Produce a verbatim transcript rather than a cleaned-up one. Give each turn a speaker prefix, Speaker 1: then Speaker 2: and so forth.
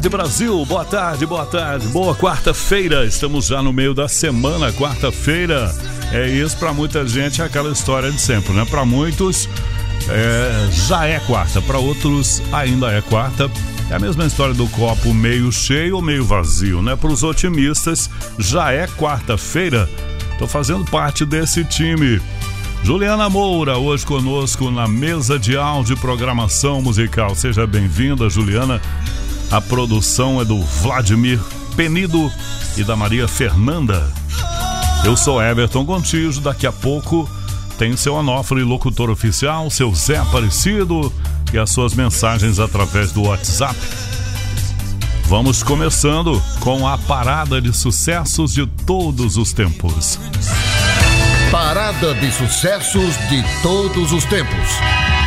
Speaker 1: De Brasil, boa tarde, boa tarde, boa quarta-feira, estamos já no meio da semana, quarta-feira, é isso, pra muita gente é aquela história de sempre, né? Pra muitos é, já é quarta, pra outros ainda é quarta, é a mesma história do copo meio cheio ou meio vazio, né? Pros otimistas já é quarta-feira, tô fazendo parte desse time. Juliana Moura, hoje conosco na mesa de áudio e programação musical, seja bem-vinda, Juliana. A produção é do Vladimir Penido e da Maria Fernanda. Eu sou Everton Gontijo, daqui a pouco tem seu Onofre, locutor oficial, seu Zé Aparecido e as suas mensagens através do WhatsApp. Vamos começando com a parada de sucessos de todos os tempos.
Speaker 2: Parada de sucessos de todos os tempos.